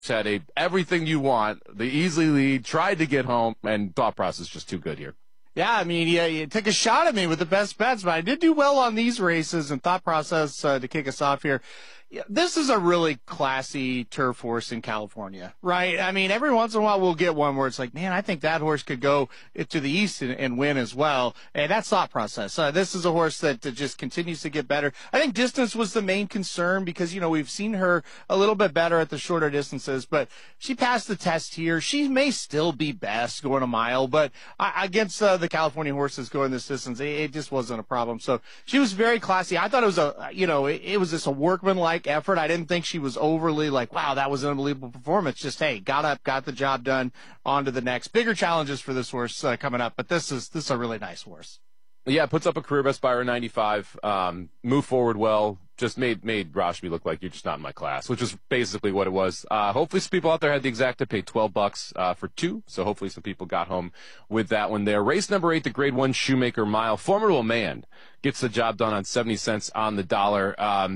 had everything you want, the easy lead, tried to get home, and thought process just too good here. Yeah, I mean, you took a shot at me with the best bets, but I did do well on these races and thought process to kick us off here. Yeah, this is a really classy turf horse in California, right? I mean, every once in a while we'll get one where it's like, man, I think that horse could go to the east and win as well. And that's thought process. This is a horse that just continues to get better. I think distance was the main concern because, we've seen her a little bit better at the shorter distances, but she passed the test here. She may still be best going a mile, but against the California horses going this distance, it just wasn't a problem. So she was very classy. I thought it was it was just a workmanlike effort. I didn't think she was overly like, wow, that was an unbelievable performance. Just, hey, got up, got the job done, on to the next. Bigger challenges for this horse coming up, but this is a really nice horse. Yeah, puts up a career best by her 95, moved forward well, just made Rashmi look like you're just not in my class, which is basically what it was. Hopefully some people out there had the exact to pay $12 for two, so hopefully some people got home with that one there. Race number 8, the Grade 1 Shoemaker Mile. Formidable Man gets the job done on 70 cents on the dollar.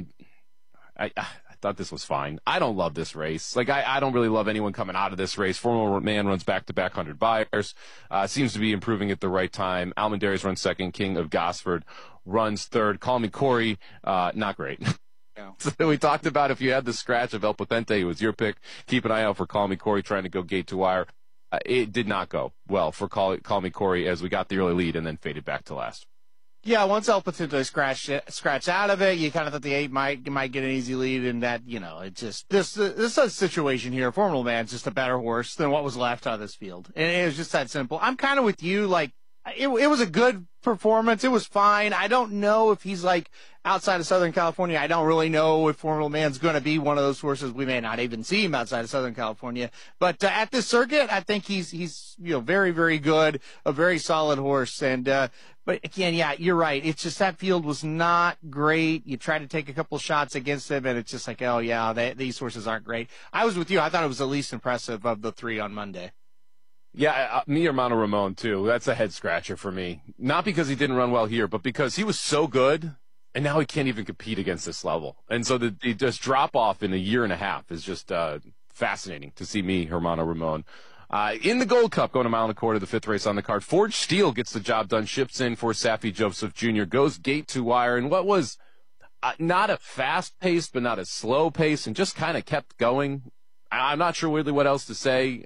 I thought this was fine. I don't love this race. Like, I don't really love anyone coming out of this race. Formidable Man runs back-to-back 100 buyers. Seems to be improving at the right time. Almendares runs second. King of Gosford runs third. Call Me Corey, not great. Yeah. So we talked about if you had the scratch of El Potente, it was your pick. Keep an eye out for Call Me Corey trying to go gate to wire. It did not go well for Call Me Corey as we got the early lead and then faded back to last. Yeah, once El Potente scratched out of it, you kind of thought the 8 might get an easy lead, and that, it just, this is a situation here. Formidable Man's just a better horse than what was left out of this field. And it was just that simple. I'm kind of with you, like, it was a good performance. It was fine. I don't know if he's like outside of Southern California. I don't really know if Formidable Man's going to be one of those horses. We may not even see him outside of Southern California. But at this circuit, I think he's very, very good, a very solid horse. And but again, yeah, you're right. It's just that field was not great. You try to take a couple shots against him, and it's just like, oh yeah, these horses aren't great. I was with you. I thought it was the least impressive of the 3 on Monday. Yeah, me Hermano Ramon, too. That's a head-scratcher for me. Not because he didn't run well here, but because he was so good, and now he can't even compete against this level. And so the just drop-off in a year and a half is just fascinating to see me, Hermano Ramon. In the Gold Cup, going a mile and a quarter, the 5th race on the card, Forge Steel gets the job done, ships in for Safi Joseph Jr., goes gate to wire, and what was not a fast pace, but not a slow pace, and just kind of kept going. I'm not sure really what else to say.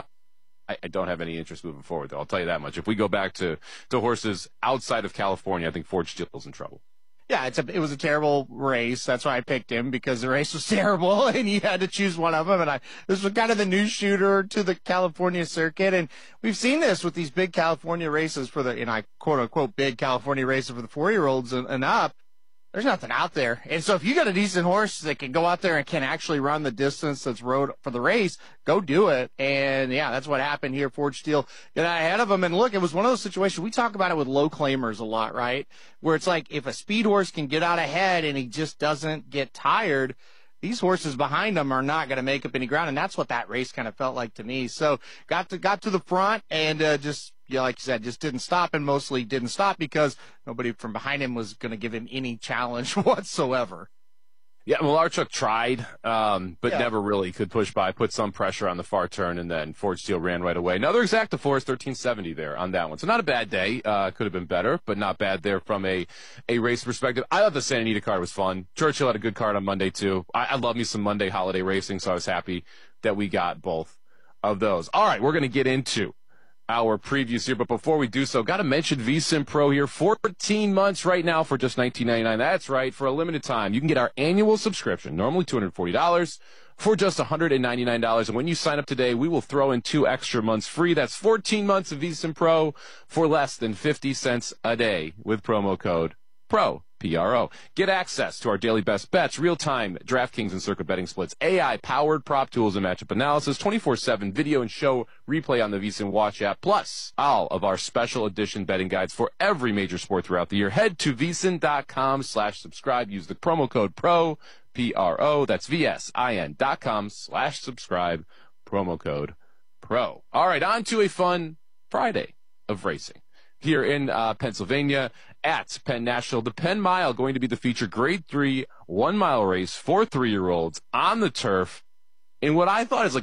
I don't have any interest moving forward, though. I'll tell you that much. If we go back to horses outside of California, I think Forge Steel's in trouble. Yeah, it was a terrible race. That's why I picked him, because the race was terrible, and you had to choose one of them. And this was kind of the new shooter to the California circuit, and we've seen this with these big California races for the, quote unquote, big California races for the 4-year-olds and up. There's nothing out there. And so if you got a decent horse that can go out there and can actually run the distance that's rode for the race, go do it. And yeah, that's what happened here. Forge Steel got ahead of him. And look, it was one of those situations. We talk about it with low claimers a lot, right? Where it's like if a speed horse can get out ahead and he just doesn't get tired, these horses behind him are not going to make up any ground. And that's what that race kind of felt like to me. So got to the front and just, like you said, just didn't stop, and mostly didn't stop because nobody from behind him was going to give him any challenge whatsoever. Yeah, Malarchuk tried, but never really could push by, put some pressure on the far turn, and then Forge Steel ran right away. Another Exacta Force, 1370 there on that one. So not a bad day. Could have been better, but not bad there from a race perspective. I thought the Santa Anita card was fun. Churchill had a good card on Monday, too. I love me some Monday holiday racing, so I was happy that we got both of those. All right, we're going to get into our previews here, but before we do so, got to mention VSiN Pro here. 14 months right now for just $19.99. That's right, for a limited time. You can get our annual subscription, normally $240, for just $199. And when you sign up today, we will throw in 2 extra months free. That's 14 months of VSiN Pro for less than 50 cents a day with promo code PRO. PRO. Get access to our daily best bets, real-time DraftKings and Circa betting splits, AI-powered prop tools and matchup analysis, 24/7 video and show replay on the VSiN Watch app, plus all of our special edition betting guides for every major sport throughout the year. Head to VSiN.com/subscribe. Use the promo code PRO, P-R-O. That's VSIN.com/subscribe. Promo code PRO. All right, on to a fun Friday of racing here in Pennsylvania at Penn National. The Penn Mile going to be the feature Grade 3 1-mile race for 3-year-olds on the turf in what I thought is like